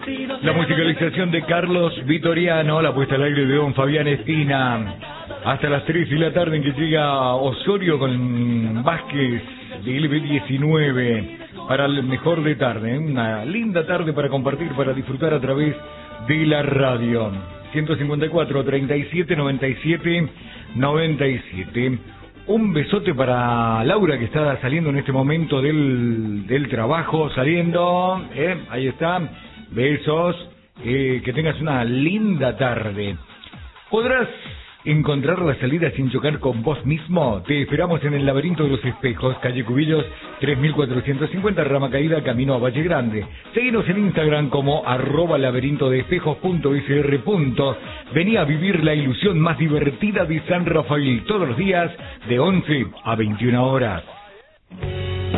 La musicalización de Carlos Vitoriano, la puesta al aire de don Fabián Espina. Hasta las 3 de la tarde en que llega Osorio con Vázquez de LB19 para el mejor de tarde. Una linda tarde para compartir, para disfrutar a través de la radio. 154 37 97 97. Un besote para Laura, que está saliendo en este momento del trabajo, saliendo, ahí está, besos, que tengas una linda tarde. ¿Podrás encontrar la salida sin chocar con vos mismo? Te esperamos en el Laberinto de los Espejos, calle Cubillos 3450, Rama Caída, camino a Valle Grande. Seguinos en Instagram como @laberintodeespejos.sr. Vení a vivir la ilusión más divertida de San Rafael todos los días de 11 a 21 horas.